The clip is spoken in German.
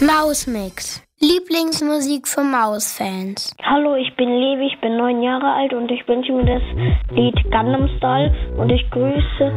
Mausmix. Lieblingsmusik für Mausfans. Hallo, ich bin Levi, ich bin 9 Jahre alt und ich wünsche mir das Lied Gangnam Style und ich grüße